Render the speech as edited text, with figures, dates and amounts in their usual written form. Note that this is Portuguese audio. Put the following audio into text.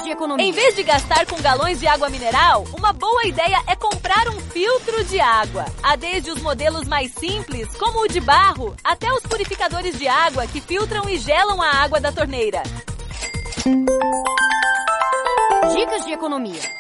de economia. Em vez de gastar com galões de água mineral, uma boa ideia é comprar um filtro de água. Há desde os modelos mais simples, como o de barro, até os purificadores de água que filtram e gelam a água da torneira. Dicas de economia.